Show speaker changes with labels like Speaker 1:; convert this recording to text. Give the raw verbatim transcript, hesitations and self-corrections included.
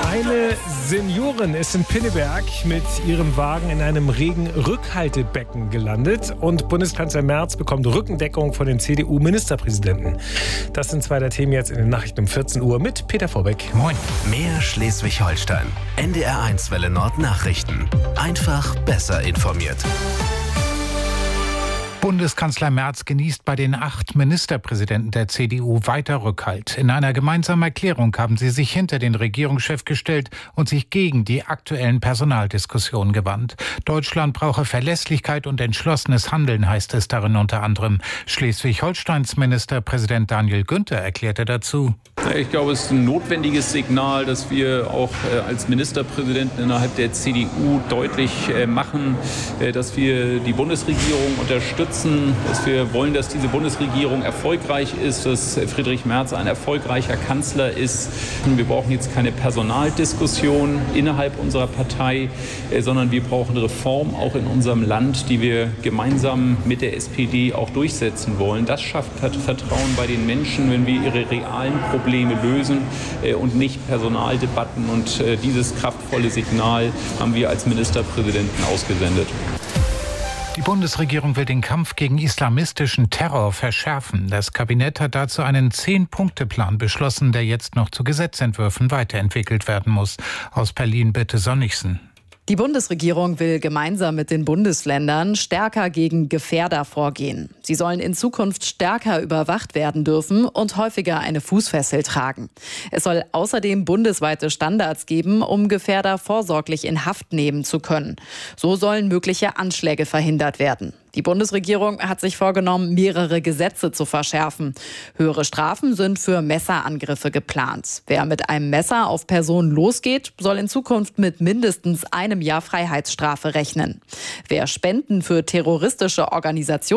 Speaker 1: Eine Seniorin ist in Pinneberg mit ihrem Wagen in einem Regenrückhaltebecken gelandet und Bundeskanzler Merz bekommt Rückendeckung von den C D U-Ministerpräsidenten. Das sind zwei der Themen jetzt in den Nachrichten um vierzehn Uhr mit Peter Vorbeck.
Speaker 2: Moin. Mehr Schleswig-Holstein. N D R eins Welle Nord Nachrichten. Einfach besser informiert.
Speaker 3: Bundeskanzler Merz genießt bei den acht Ministerpräsidenten der C D U weiter Rückhalt. In einer gemeinsamen Erklärung haben sie sich hinter den Regierungschef gestellt und sich gegen die aktuellen Personaldiskussionen gewandt. Deutschland brauche Verlässlichkeit und entschlossenes Handeln, heißt es darin unter anderem. Schleswig-Holsteins Ministerpräsident Daniel Günther erklärte dazu:
Speaker 4: Ich glaube, es ist ein notwendiges Signal, dass wir auch als Ministerpräsidenten innerhalb der C D U deutlich machen, dass wir die Bundesregierung unterstützen, dass wir wollen, dass diese Bundesregierung erfolgreich ist, dass Friedrich Merz ein erfolgreicher Kanzler ist. Wir brauchen jetzt keine Personaldiskussion innerhalb unserer Partei, sondern wir brauchen Reformen auch in unserem Land, die wir gemeinsam mit der S P D auch durchsetzen wollen. Das schafft Vertrauen bei den Menschen, wenn wir ihre realen Probleme lösen und nicht Personaldebatten. Und dieses kraftvolle Signal haben wir als Ministerpräsidenten ausgesendet.
Speaker 3: Die Bundesregierung will den Kampf gegen islamistischen Terror verschärfen. Das Kabinett hat dazu einen Zehn-Punkte-Plan beschlossen, der jetzt noch zu Gesetzentwürfen weiterentwickelt werden muss. Aus Berlin Birte Sonnigsen.
Speaker 5: Die Bundesregierung will gemeinsam mit den Bundesländern stärker gegen Gefährder vorgehen. Sie sollen in Zukunft stärker überwacht werden dürfen und häufiger eine Fußfessel tragen. Es soll außerdem bundesweite Standards geben, um Gefährder vorsorglich in Haft nehmen zu können. So sollen mögliche Anschläge verhindert werden. Die Bundesregierung hat sich vorgenommen, mehrere Gesetze zu verschärfen. Höhere Strafen sind für Messerangriffe geplant. Wer mit einem Messer auf Personen losgeht, soll in Zukunft mit mindestens einem Jahr Freiheitsstrafe rechnen. Wer Spenden für terroristische Organisationen